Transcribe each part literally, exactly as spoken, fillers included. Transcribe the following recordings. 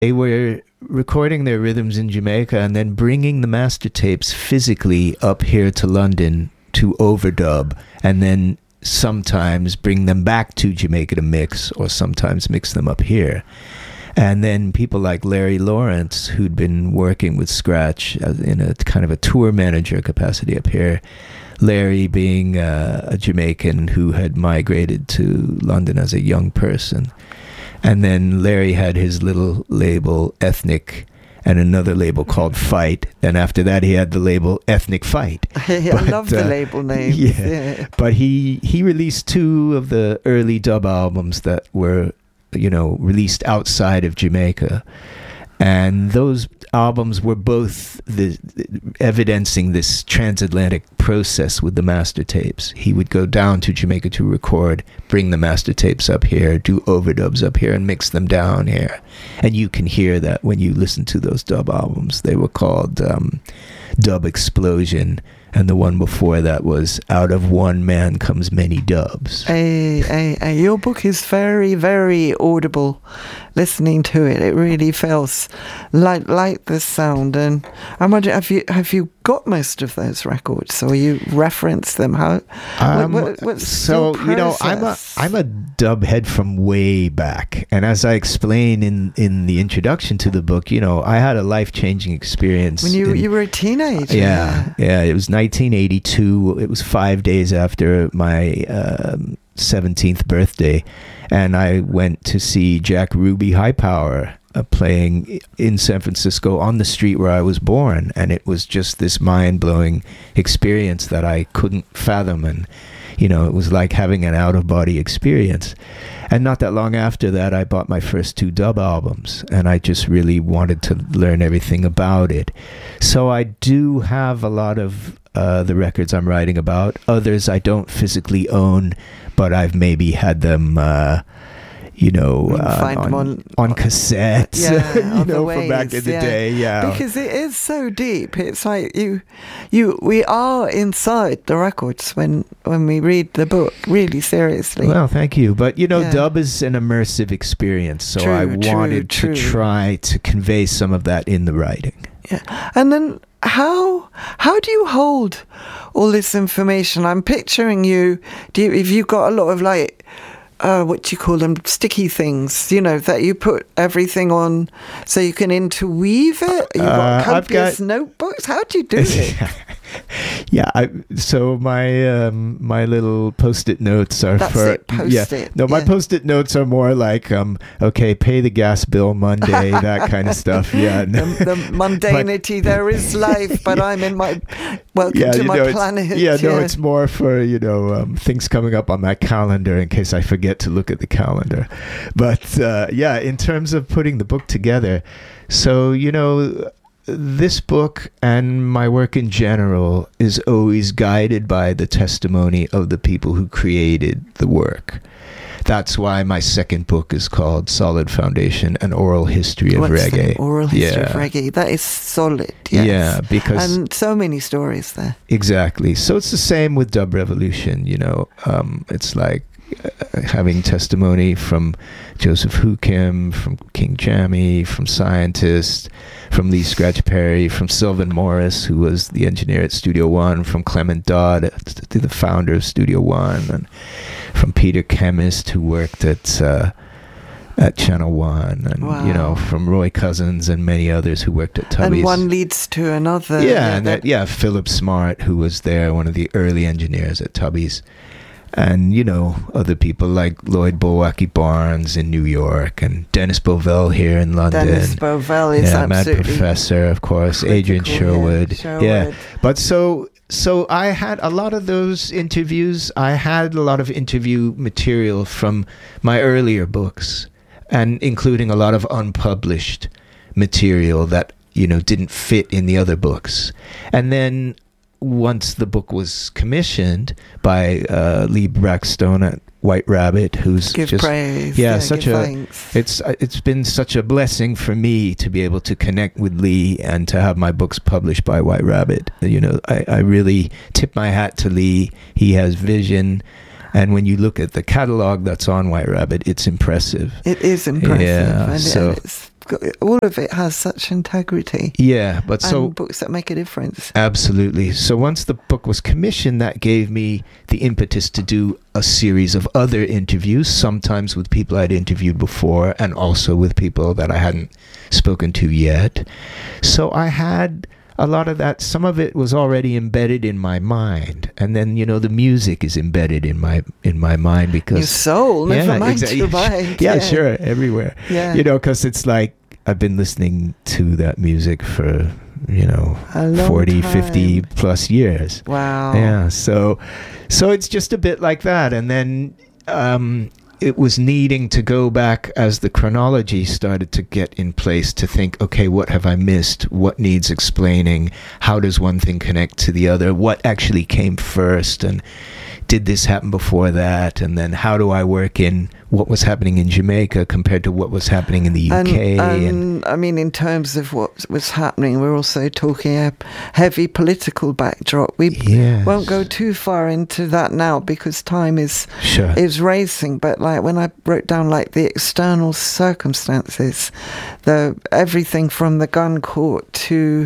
They were recording their rhythms in Jamaica and then bringing the master tapes physically up here to London to overdub, and then sometimes bring them back to Jamaica to mix, or sometimes mix them up here. And then people like Larry Lawrence, who'd been working with Scratch in a kind of a tour manager capacity up here, Larry being uh, a Jamaican who had migrated to London as a young person. And then Larry had his little label, Ethnic, and another label called Fight. And after that, he had the label Ethnic Fight. I but, love the uh, label names. Yeah. yeah. But he, he released two of the early dub albums that were, you know, released outside of Jamaica. And those albums were both the, evidencing this transatlantic process with the master tapes. He would go down to Jamaica to record, bring the master tapes up here, do overdubs up here, and mix them down here. And you can hear that when you listen to those dub albums. They were called um, Dub Explosion, and the one before that was Out of One Man Comes Many Dubs. Hey, hey, hey, your book is very, very audible. Listening to it, it really feels like like the sound. And I'm wondering, have you have you got most of those records, or you reference them? How? Um, what, what, what's so you know, I'm a I'm a dub head from way back, and as I explain in in the introduction to the book, you know, I had a life changing experience when you in, you were a teenager. Yeah, yeah, it was nineteen eighty-two. It was five days after my um, seventeenth birthday, and I went to see Jack Ruby High Power uh, playing in San Francisco on the street where I was born, and it was just this mind-blowing experience that I couldn't fathom. And you know, it was like having an out-of-body experience. And not that long after that, I bought my first two dub albums, and I just really wanted to learn everything about it. So I do have a lot of uh, the records I'm writing about. Others I don't physically own, but I've maybe had them, uh, you know, uh, on, on, on cassettes, yeah, you know, from back in the yeah. day. Yeah, because it is so deep. It's like you, you, we are inside the records when when we read the book really seriously. Well, thank you. But you know, yeah. dub is an immersive experience, so true, I wanted true, to true. try to convey some of that in the writing. Yeah, and then how how do you hold all this information? I'm picturing you. Do you, have you got a lot of like? Uh, what do you call them? Sticky things, you know, that you put everything on so you can interweave it? You've got uh, copious got, notebooks? How do you do it? yeah, I, so my um, my little post-it notes are That's for... it, post-it. Yeah, no, my yeah. post-it notes are more like, um, okay, pay the gas bill Monday, that kind of stuff. Yeah, no. the, the mundanity, but, there is life, but yeah. I'm in my... Welcome yeah, to my know, planet. Yeah, yeah, no, it's more for, you know, um, things coming up on my calendar in case I forget to look at the calendar. But uh, yeah, in terms of putting the book together, so you know, this book and my work in general is always guided by the testimony of the people who created the work. That's why my second book is called Solid Foundation, An Oral History of What's Reggae. The oral History yeah. of Reggae. That is solid. Yes. Yeah, because... And so many stories there. Exactly. So it's the same with Dub Revolution, you know. Um, it's like uh, having testimony from Joseph Hukim, from King Jammy, from scientists, from Lee Scratch Perry, from Sylvan Morris, who was the engineer at Studio One, from Clement Dodd, the founder of Studio One, and from Peter Chemist, who worked at uh, at Channel One, and wow. you know, from Roy Cousins and many others who worked at Tubby's. And one leads to another. Yeah, yeah, and that, yeah, Philip Smart, who was there, one of the early engineers at Tubby's. And, you know, other people like Lloyd Bulwacky Barnes in New York, and Dennis Bovell here in London. Dennis Bovell is yeah, absolutely... Mad Professor, of course, Adrian Sherwood. Yeah, Sherwood. Yeah, but so... So I had a lot of those interviews. I had a lot of interview material from my earlier books, and including a lot of unpublished material that, you know, didn't fit in the other books. And then once the book was commissioned by uh, Lee Brackstone at White Rabbit, who's give just praise, yeah, yeah such give a thanks. it's it's been such a blessing for me to be able to connect with Lee and to have my books published by White Rabbit. You know, I, I really tip my hat to Lee. He has vision, and when you look at the catalog that's on White Rabbit, it's impressive. It is impressive. Yeah, and so it's got, all of it has such integrity. Yeah, but so and books that make a difference. Absolutely. So once the book was commissioned, that gave me the impetus to do a series of other interviews, sometimes with people I'd interviewed before and also with people that I hadn't spoken to yet. So I had a lot of that. Some of it was already embedded in my mind, and then, you know, the music is embedded in my in my mind because your soul, never yeah, mind exactly. your mind. yeah, yeah, sure, everywhere. Yeah, you know, because it's like I've been listening to that music for, you know, forty, time. fifty plus years. Wow. Yeah, so so it's just a bit like that, and then um it was needing to go back as the chronology started to get in place to think, okay, what have I missed? What needs explaining? How does one thing connect to the other? What actually came first? And did this happen before that? And then how do I work in what was happening in Jamaica compared to what was happening in the U K? And, and, and I mean, in terms of what was happening, we're also talking a heavy political backdrop. We yes. won't go too far into that now because time is sure. is racing. But like when I wrote down like the external circumstances, the everything from the gun court to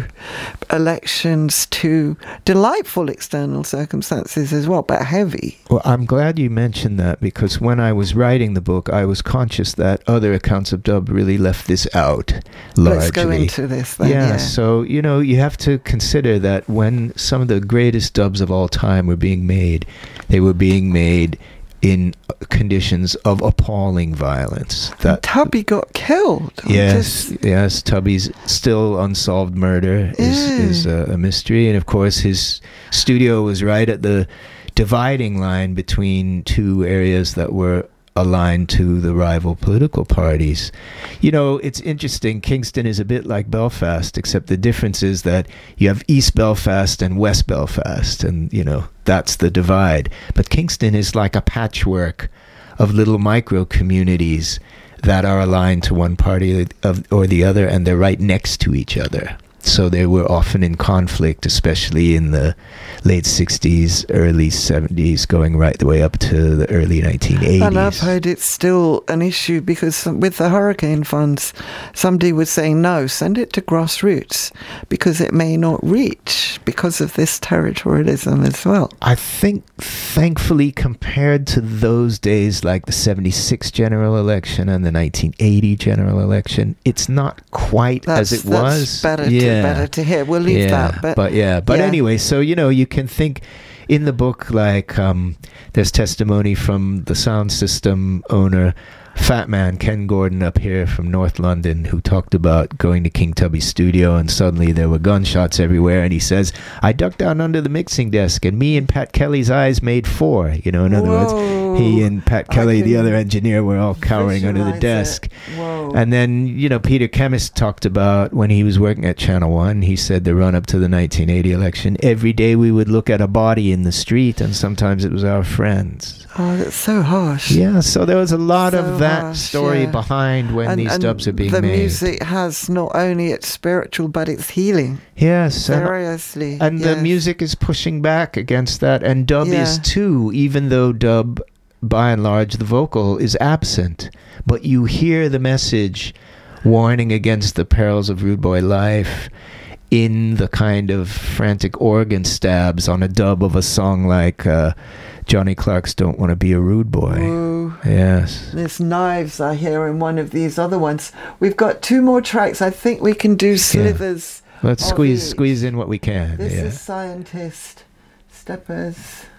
elections to delightful external circumstances as well, but heavy. Well, I'm glad you mentioned that, because when I was writing the book, I was conscious that other accounts of dub really left this out largely. Let's go into this then. Yeah, Yeah, so, you know, you have to consider that when some of the greatest dubs of all time were being made, they were being made in conditions of appalling violence. That Tubby got killed. I'm Yes, just- yes. Tubby's still unsolved murder is, Yeah. is a, a mystery. And of course, his studio was right at the dividing line between two areas that were aligned to the rival political parties. You know, it's interesting. Kingston is a bit like Belfast, except the difference is that you have East Belfast and West Belfast, and, you know, that's the divide. But Kingston is like a patchwork of little micro communities that are aligned to one party of, or the other, and they're right next to each other. So they were often in conflict, especially in the late sixties, early seventies, going right the way up to the early nineteen eighties. And I've heard it's still an issue because some- with the hurricane funds, somebody was saying, no, send it to grassroots because it may not reach because of this territorialism as well. I think, thankfully, compared to those days like the seventy-six general election and the nineteen eighty general election, it's not quite That's, as it that's was. better, yeah. to, better to hear. We'll leave yeah, that. But, but yeah, but yeah. anyway, so, you know, you can think in the book, like, um, there's testimony from the sound system owner, Fat Man Ken Gordon up here from North London, who talked about going to King Tubby's studio and suddenly there were gunshots everywhere, and he says, I ducked down under the mixing desk and me and Pat Kelly's eyes made four. You know, in other Whoa. words, he and Pat Kelly, the other engineer, were all cowering under the Visualize desk. it. Whoa. And then, you know, Peter Chemist talked about when he was working at Channel One, he said the run up to the nineteen eighty election, every day we would look at a body in the street and sometimes it was our friends. Oh, that's so harsh. Yeah, so there was a lot So of that harsh, story yeah. behind when and, these and dubs are being the made. music has not only its spiritual, but it's healing. Yes, and, Seriously. and the yes. music is pushing back against that, and dub Yeah. is too, even though dub, by and large, the vocal is absent. But you hear the message warning against the perils of rude boy life in the kind of frantic organ stabs on a dub of a song like uh, Johnny Clark's Don't Want to Be a Rude Boy. Whoa. Yes. There's knives I hear in one of these other ones. We've got two more tracks. I think we can do slivers. Let's of squeeze each. squeeze in what we can. This yeah. is Scientist Steppers.